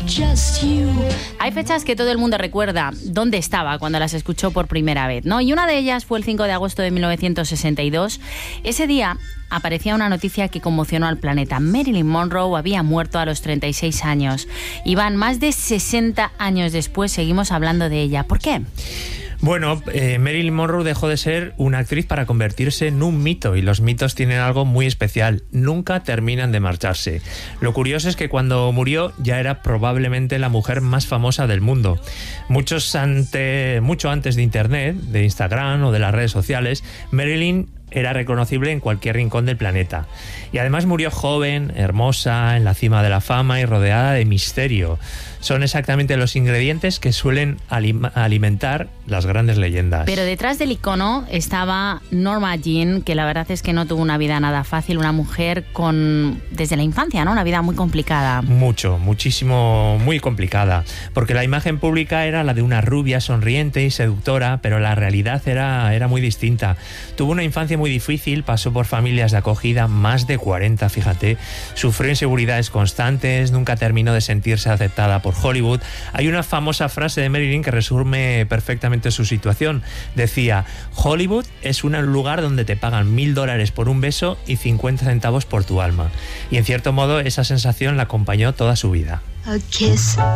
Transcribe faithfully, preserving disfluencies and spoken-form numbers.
just you. Hay fechas que todo el mundo recuerda dónde estaba cuando las escuchó por primera vez, ¿no? Y una de ellas fue el cinco de agosto de mil novecientos sesenta y dos. Ese día aparecía una noticia que conmocionó al planeta. Marilyn Monroe había muerto a los treinta y seis años. Iván, más de sesenta años después seguimos hablando de ella. ¿Por qué? Bueno, eh, Marilyn Monroe dejó de ser una actriz para convertirse en un mito, y los mitos tienen algo muy especial: nunca terminan de marcharse. Lo curioso es que cuando murió ya era probablemente la mujer más famosa del mundo. Muchos ante, mucho antes de Internet, de Instagram o de las redes sociales, Marilyn era reconocible en cualquier rincón del planeta. Y además murió joven, hermosa, en la cima de la fama y rodeada de misterio. Son exactamente los ingredientes que suelen alim- alimentar las grandes leyendas. Pero detrás del icono estaba Norma Jean, que la verdad es que no tuvo una vida nada fácil, una mujer con, desde la infancia, ¿no? Una vida muy complicada. Mucho, muchísimo, muy complicada. Porque la imagen pública era la de una rubia sonriente y seductora, pero la realidad era, era muy distinta. Tuvo una infancia muy difícil, pasó por familias de acogida, más de cuarenta, fíjate. Sufrió inseguridades constantes, nunca terminó de sentirse aceptada por Hollywood. Hay una famosa frase de Marilyn que resume perfectamente su situación. Decía: Hollywood es un lugar donde te pagan mil dólares por un beso y cincuenta centavos por tu alma. Y en cierto modo esa sensación la acompañó toda su vida. A kiss